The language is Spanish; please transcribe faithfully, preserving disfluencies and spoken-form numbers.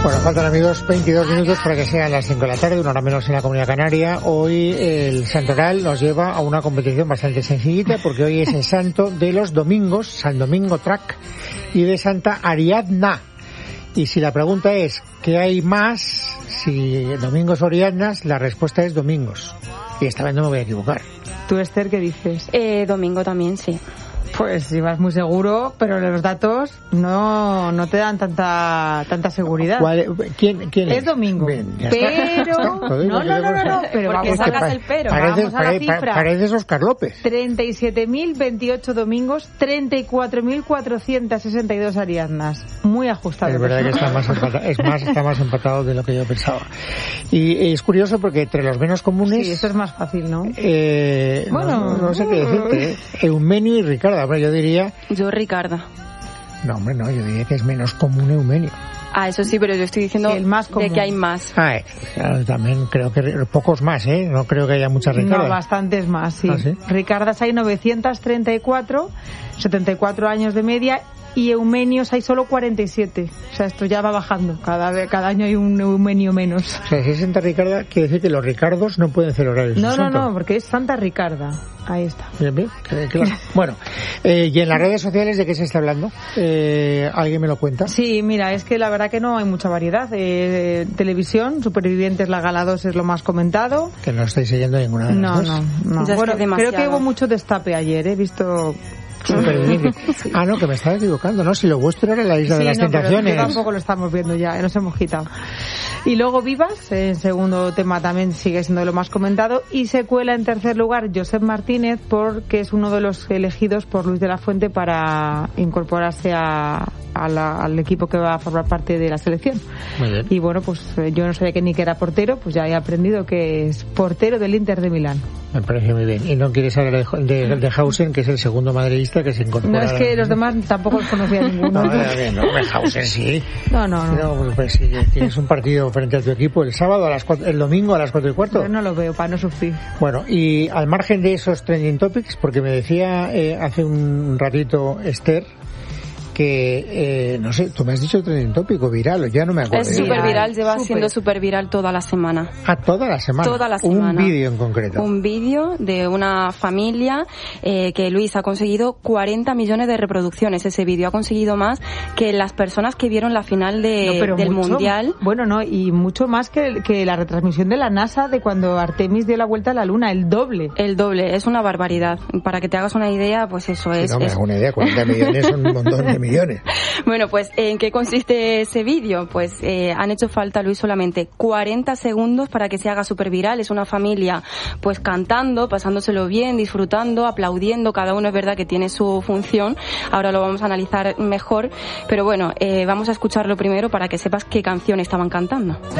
Bueno, faltan, amigos, veintidós minutos para que sean las cinco de la tarde, una hora menos en la Comunidad Canaria. Hoy el santoral nos lleva a una competición bastante sencillita, porque hoy es el santo de los domingos, San Domingo Track, y de Santa Ariadna. Y si la pregunta es, ¿qué hay más? Si domingos o Ariadnas, la respuesta es domingos. Y esta vez no me voy a equivocar. ¿Tú, Esther, qué dices? Eh, domingo también, sí. Pues ibas muy seguro, pero los datos no no te dan tanta tanta seguridad. ¿Cuál, quién, ¿Quién es? Es domingo. Bien, pero no, no, no, no, no, pero porque vamos, sacas pa- el pero. Parece, vamos a la pare, cifra. Pareces Oscar López. treinta y siete mil veintiocho domingos, treinta y cuatro mil cuatrocientas sesenta y dos Ariadnas. Muy ajustado. Es verdad que está más empatado, es más, está más empatado de lo que yo pensaba. Y es curioso porque entre los menos comunes... Sí, esto es más fácil, ¿no? Eh, Bueno. no, no sé qué decirte. ¿eh? Eumenio y Ricarda. Bueno, yo diría... Yo, Ricarda. No, hombre, no, yo diría que es menos común Eumenio. Ah, eso sí, pero yo estoy diciendo Sí, el más de común. que hay más. Ah, eh, claro, también creo que pocos más, ¿eh? No creo que haya muchas Ricardas. No, bastantes más, sí. ¿Ah, sí? Ricardas hay novecientos treinta y cuatro, setenta y cuatro años de media, y Eumenios hay solo cuarenta y siete. O sea, esto ya va bajando. Cada vez, cada año hay un Eumenio menos. O sea, si es Santa Ricarda, quiere decir que los Ricardos no pueden celebrar el No, no, santo. no, porque es Santa Ricarda. Ahí está. Bien, bien, que- claro. Bueno, eh, y en las redes sociales, ¿de qué se está hablando? Eh, ¿Alguien me lo cuenta? Sí, mira, es que la verdad que no hay mucha variedad. Eh, televisión, Supervivientes, la Gala dos es lo más comentado. Que no estáis siguiendo ninguna de las No, dos. no, no. Ya es Bueno, que es demasiado. creo que hubo mucho destape ayer, he visto... Superviviente. Ah, no, que me estaba equivocando, ¿no? Si lo vuestro era la Isla de Sí, las no, pero Tentaciones. yo tampoco lo estamos viendo ya, nos hemos quitado. Y luego Vivas, en segundo tema también sigue siendo lo más comentado. Y se cuela en tercer lugar Josep Martínez, porque es uno de los elegidos por Luis de la Fuente para incorporarse a, a la- al equipo que va a formar parte de la selección. Muy bien. Y bueno, pues eh, yo no sabía que ni que era portero, pues ya he aprendido que es portero del Inter de Milán. Me parece muy bien. Y no quieres hablar de, de, de Hausen, que es el segundo madridista que se incorpora. No, es que los demás tampoco los conocía ninguno. No, no, no, no, Hausen sí. No, no, no. No, pues, pues sí, tienes un partido frente a tu equipo el sábado, a las cuatro, el domingo a las cuatro y cuarto. Pero no lo veo, para no sufrir. Bueno, y al margen de esos trending topics, porque me decía eh, hace un ratito Esther que, eh, no sé, tú me has dicho trending topic o viral, o ya no me acuerdo. Es súper viral, lleva Súper. siendo súper viral toda la semana. Ah, toda la semana. Toda la semana. Un vídeo en concreto. Un vídeo de una familia eh, que Luis ha conseguido cuarenta millones de reproducciones. Ese vídeo ha conseguido más que las personas que vieron la final de, No, pero del mucho- Mundial. Bueno, no, y mucho más que, que la retransmisión de la NASA de cuando Artemis dio la vuelta a la Luna, el doble. El doble, es una barbaridad. Para que te hagas una idea, pues eso Sí, es. no me es- hago una idea, cuarenta millones son un montón de millones. Bueno, pues ¿en qué consiste ese vídeo? Pues eh, han hecho falta, Luis, solamente cuarenta segundos para que se haga súper viral. Es una familia pues cantando, pasándoselo bien, disfrutando, aplaudiendo. Cada uno es verdad que tiene su función. Ahora lo vamos a analizar mejor. Pero bueno, eh, vamos a escucharlo primero para que sepas qué canción estaban cantando.